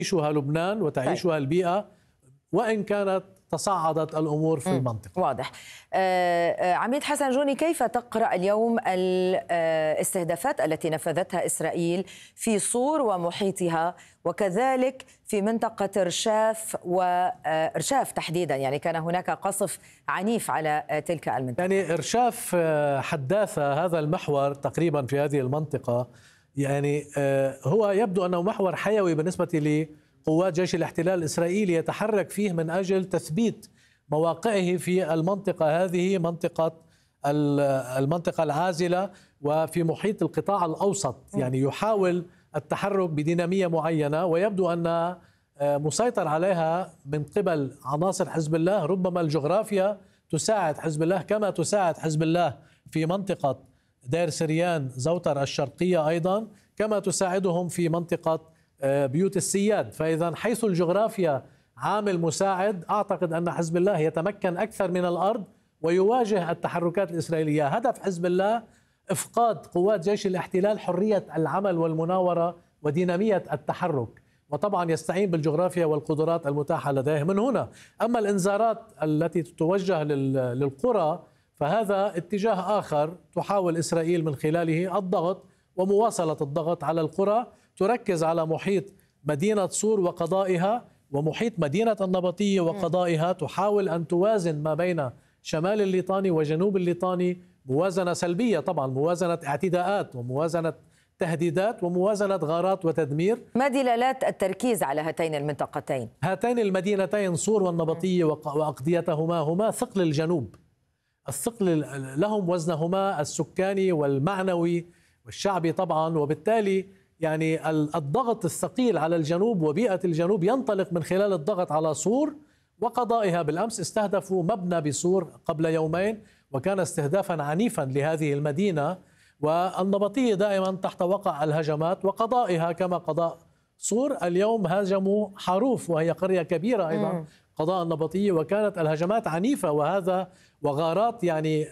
تعيشها لبنان وتعيشها البيئة، وإن كانت تصاعدت الأمور في المنطقة. واضح. عميد حسن جوني، كيف تقرأ اليوم الاستهدافات التي نفذتها إسرائيل في صور ومحيطها، وكذلك في منطقة رشاف ورشاف تحديدا؟ يعني كان هناك قصف عنيف على تلك المنطقة. يعني رشاف حداثة هذا المحور تقريبا في هذه المنطقة، يعني هو يبدو أنه محور حيوي بالنسبة لقوات جيش الاحتلال الإسرائيلي، يتحرك فيه من أجل تثبيت مواقعه في المنطقة هذه، المنطقة العازلة وفي محيط القطاع الأوسط. يعني يحاول التحرك بدينامية معينة، ويبدو أن مسيطر عليها من قبل عناصر حزب الله. ربما الجغرافيا تساعد حزب الله كما تساعد حزب الله في منطقة دير سريان زوتر الشرقية أيضا، كما تساعدهم في منطقة بيوت السياد. فإذا حيث الجغرافيا عامل مساعد، أعتقد أن حزب الله يتمكن أكثر من الأرض ويواجه التحركات الإسرائيلية. هدف حزب الله إفقاد قوات جيش الاحتلال حرية العمل والمناورة ودينامية التحرك، وطبعا يستعين بالجغرافيا والقدرات المتاحة لديه من هنا. أما الإنذارات التي تتوجه للقرى فهذا اتجاه آخر، تحاول إسرائيل من خلاله الضغط ومواصلة الضغط على القرى، تركز على محيط مدينة صور وقضائها ومحيط مدينة النبطية وقضائها، تحاول أن توازن ما بين شمال الليطاني وجنوب الليطاني، موازنة سلبية طبعا، موازنة اعتداءات وموازنة تهديدات وموازنة غارات وتدمير. ما دلالات التركيز على هاتين المنطقتين؟ هاتين المدينتين صور والنبطية وأقضيتهما هما ثقل الجنوب، الثقل لهم وزنهما السكاني والمعنوي والشعبي طبعا، وبالتالي يعني الضغط الثقيل على الجنوب وبيئة الجنوب ينطلق من خلال الضغط على صور وقضائها. بالأمس استهدفوا مبنى بصور قبل يومين، وكان استهدافا عنيفا لهذه المدينة. والنبطية دائما تحت وقع الهجمات، وقضائها كما قضاء صور. اليوم هاجموا حروف وهي قرية كبيرة أيضا قضاء النبطية، وكانت الهجمات عنيفة وغارات يعني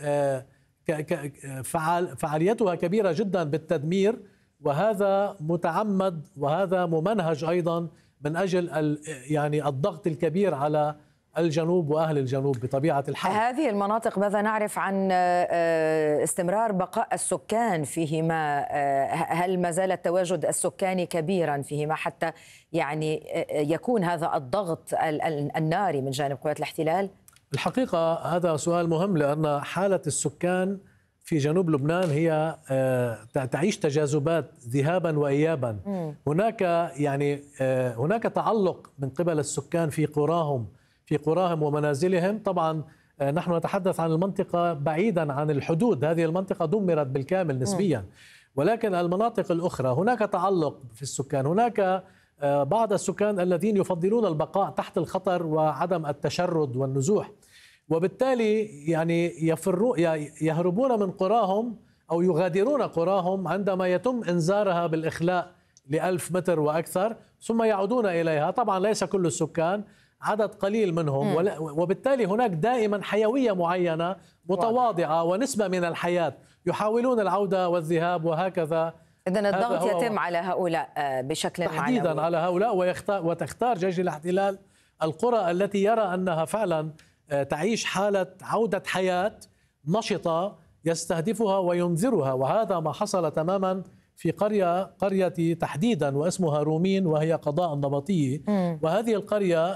فعاليتها كبيرة جدا بالتدمير، وهذا متعمد وهذا ممنهج أيضا من أجل يعني الضغط الكبير على الجنوب وأهل الجنوب بطبيعة الحال. هذه المناطق ماذا نعرف عن استمرار بقاء السكان فيهما؟ هل ما زال التواجد السكاني كبيرا فيهما حتى يعني يكون هذا الضغط الناري من جانب قوات الاحتلال؟ الحقيقة هذا سؤال مهم، لأن حالة السكان في جنوب لبنان هي تعيش تجاذبات ذهابا وإيابا. هناك تعلق من قبل السكان في قراهم ومنازلهم. طبعا نحن نتحدث عن المنطقة بعيدا عن الحدود، هذه المنطقة دمرت بالكامل نسبيا، ولكن المناطق الأخرى هناك تعلق في السكان. هناك بعض السكان الذين يفضلون البقاء تحت الخطر وعدم التشرد والنزوح، وبالتالي يعني يهربون من قراهم أو يغادرون قراهم عندما يتم إنذارها بالإخلاء ل1000 متر وأكثر، ثم يعودون إليها. طبعا ليس كل السكان، عدد قليل منهم، وبالتالي هناك دائما حيوية معينة متواضعة ونسبة من الحياة، يحاولون العودة والذهاب وهكذا. إذن الضغط يتم على هؤلاء بشكل تحديدا معنوي. على هؤلاء، وتختار جيش الاحتلال القرى التي يرى أنها فعلا تعيش حالة عودة حياة نشطة يستهدفها وينذرها. وهذا ما حصل تماما في قرية تحديدا واسمها رومين، وهي قضاء النبطية. وهذه القرية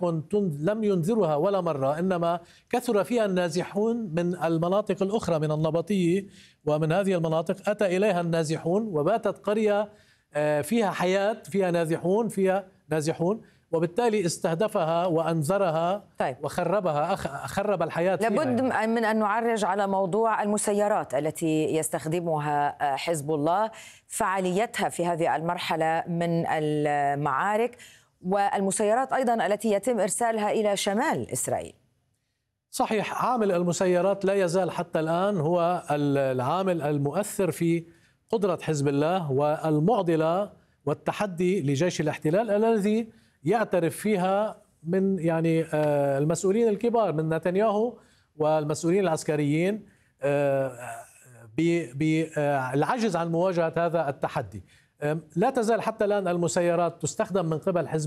لم ينذرها ولا مرة، إنما كثر فيها النازحون من المناطق الأخرى من النبطية، ومن هذه المناطق أتى إليها النازحون، وباتت قرية فيها حياة، فيها نازحون، وبالتالي استهدفها وأنذرها. طيب. وخربها، خرب الحياة فيها. لابد من أن نعرج على موضوع المسيرات التي يستخدمها حزب الله، فعاليتها في هذه المرحلة من المعارك، والمسيرات أيضا التي يتم إرسالها إلى شمال إسرائيل. صحيح، عامل المسيرات لا يزال حتى الآن هو العامل المؤثر في قدرة حزب الله والمعضلة والتحدي لجيش الاحتلال، الذي يعترف فيها من يعني المسؤولين الكبار من نتنياهو والمسؤولين العسكريين بالعجز عن مواجهة هذا التحدي. لا تزال حتى الآن المسيرات تستخدم من قبل حزب